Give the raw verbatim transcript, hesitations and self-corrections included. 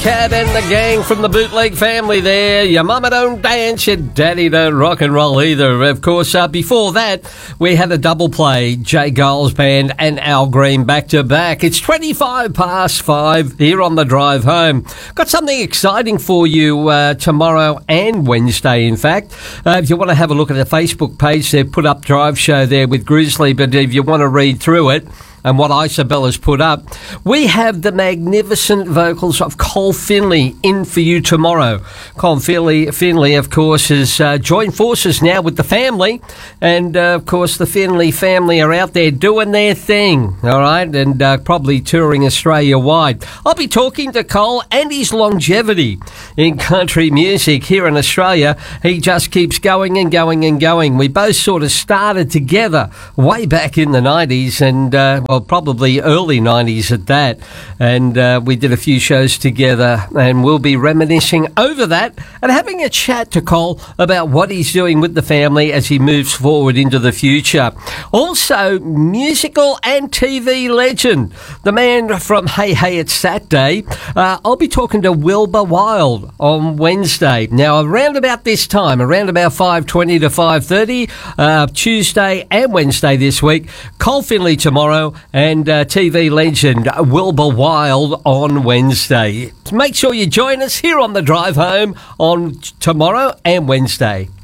Cat and the gang from the Bootleg family there. Your mama don't dance, your daddy don't rock and roll either. Of course, uh, before that, we had a double play. Jay Giles Band and Al Green back to back. It's twenty-five past five here on the drive home. Got something exciting for you uh, tomorrow and Wednesday, in fact. Uh, if you want to have a look at the Facebook page, they've put up Drive Show there with Grizzly, but if you want to read through it, and what Isabella's put up, we have the magnificent vocals of Cole Finley in for you tomorrow. Cole Finley, Finley of course, has uh, joined forces now with the family, and uh, of course the Finley family are out there doing their thing, all right, and uh, probably touring Australia-wide. I'll be talking to Cole and his longevity in country music here in Australia. He just keeps going and going and going. We both sort of started together way back in the nineties, and uh, well, probably early nineties at that, and uh, we did a few shows together, and we'll be reminiscing over that and having a chat to Cole about what he's doing with the family as he moves forward into the future. Also, musical and T V legend, the man from Hey Hey It's Saturday. Uh, I'll be talking to Wilbur Wilde on Wednesday. Now, around about this time, around about five twenty to five thirty, uh, Tuesday and Wednesday this week, Cole Finley tomorrow, and uh, T V legend Wilbur Wilde on Wednesday. Make sure you join us here on the drive home on tomorrow and Wednesday.